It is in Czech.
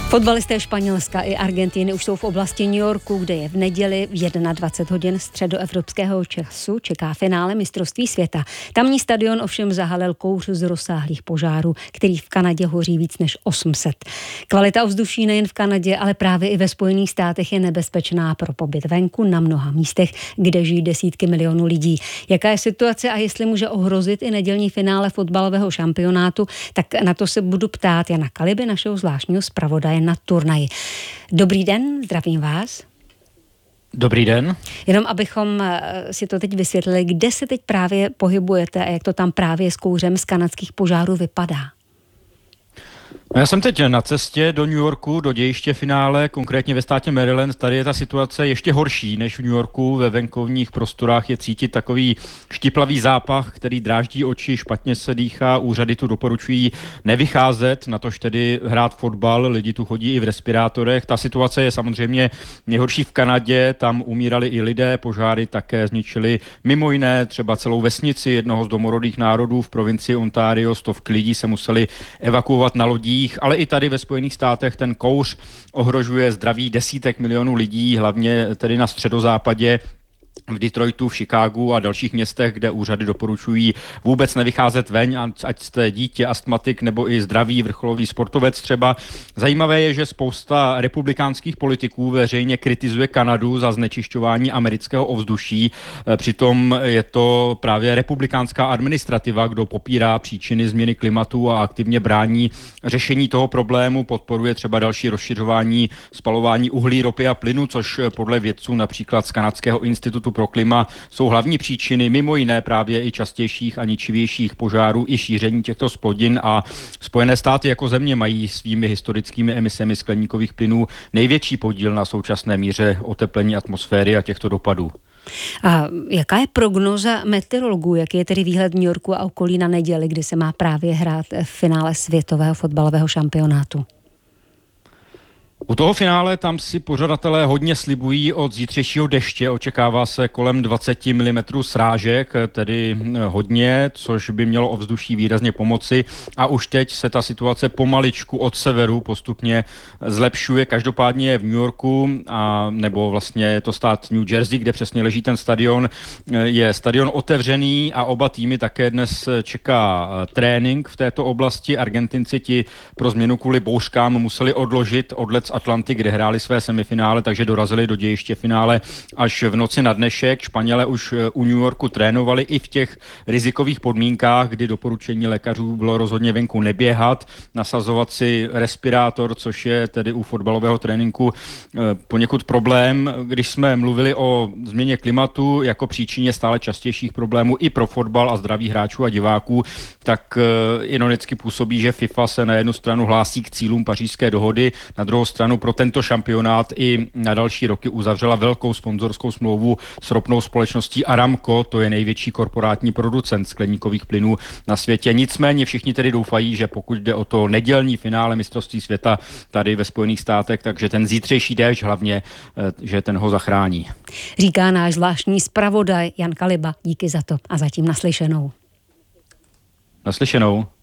Fotbalisté Španělska i Argentiny už jsou v oblasti New Yorku, kde je v neděli v 21 hodin středoevropského času čeká finále mistrovství světa. Tamní stadion ovšem zahalil kouř z rozsáhlých požárů, který v Kanadě hoří víc než 800. Kvalita ovzduší nejen v Kanadě, ale právě i ve Spojených státech je nebezpečná pro pobyt venku na mnoha místech, kde žijí desítky milionů lidí. Jaká je situace a jestli může ohrozit i nedělní finále fotbalového šampionátu, tak na to se budu ptát Jana Kaliby, našeho zvláštního zpravodaje na turnaji. Dobrý den, zdravím vás. Dobrý den. Jenom abychom si to teď vysvětlili, kde se teď právě pohybujete a jak to tam právě s kouřem z kanadských požárů vypadá. Já jsem teď na cestě do New Yorku, do dějiště finále, konkrétně ve státě Maryland. Tady je ta situace ještě horší než v New Yorku. Ve venkovních prostorách je cítit takový štiplavý zápach, který dráždí oči, špatně se dýchá. Úřady tu doporučují nevycházet, natož tedy hrát fotbal. Lidi tu chodí i v respirátorech. Ta situace je samozřejmě nejhorší v Kanadě. Tam umírali i lidé, požáry také zničily mimo jiné třeba celou vesnici jednoho z domorodých národů v provincii Ontario. Stovky lidí se museli evakuovat na lodích. Ale i tady ve Spojených státech ten kouř ohrožuje zdraví desítek milionů lidí, hlavně tedy na středozápadě, v Detroitu, v Chicagu a dalších městech, kde úřady doporučují vůbec nevycházet ven, ať jste dítě, astmatik nebo i zdravý vrcholový sportovec třeba. Zajímavé je, že spousta republikánských politiků veřejně kritizuje Kanadu za znečišťování amerického ovzduší. Přitom je to právě republikánská administrativa, kdo popírá příčiny změny klimatu a aktivně brání řešení toho problému. Podporuje třeba další rozšiřování spalování uhlí, ropy a plynu, což podle vědců například z Kanadského institutu pro klima jsou hlavní příčiny mimo jiné právě i častějších a ničivějších požárů i šíření těchto splodin, a Spojené státy jako země mají svými historickými emisemi skleníkových plynů největší podíl na současné míře oteplení atmosféry a těchto dopadů. A jaká je prognoza meteorologů? Jaký je tedy výhled New Yorku a okolí na neděli, kdy se má právě hrát v finále světového fotbalového šampionátu? U toho finále tam si pořadatelé hodně slibují od zítřejšího deště. Očekává se kolem 20 mm srážek, tedy hodně, což by mělo ovzduší výrazně pomoci. A už teď se ta situace pomaličku od severu postupně zlepšuje. Každopádně v New Yorku, nebo vlastně je to stát New Jersey, kde přesně leží ten stadion, je stadion otevřený a oba týmy také dnes čeká trénink v této oblasti. Argentinci ti pro změnu kvůli bouřkám museli odložit odlet z Atlanty, kde hráli své semifinále, takže dorazili do dějiště finále až v noci na dnešek. Španělé už u New Yorku trénovali i v těch rizikových podmínkách, kdy doporučení lékařů bylo rozhodně venku neběhat, nasazovat si respirátor, což je tedy u fotbalového tréninku poněkud problém. Když jsme mluvili o změně klimatu jako příčině stále častějších problémů i pro fotbal a zdraví hráčů a diváků, tak ironicky působí, že FIFA se na jednu stranu hlásí k cílům Pařížské dohody, na druhou stranu pro tento šampionát i na další roky uzavřela velkou sponzorskou smlouvu s ropnou společností Aramco, to je největší korporátní producent skleníkových plynů na světě. Nicméně všichni tedy doufají, že pokud jde o to nedělní finále mistrovství světa tady ve Spojených státech, takže ten zítřejší déšť hlavně, že ten ho zachrání. Říká náš zvláštní zpravodaj Jan Kaliba. Díky za to a zatím naslyšenou. Naslyšenou.